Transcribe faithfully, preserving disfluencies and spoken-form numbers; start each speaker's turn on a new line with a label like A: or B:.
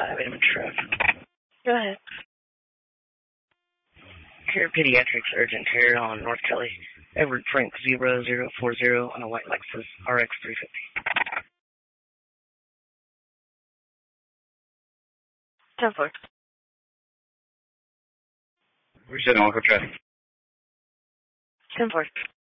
A: five, I'm in traffic.
B: Go ahead.
A: Care Pediatrics Urgent Care on North Kelly. Edward Frank zero zero four zero on a white Lexus R X three fifty.
B: ten four.
C: We're sitting on local traffic.
B: ten four.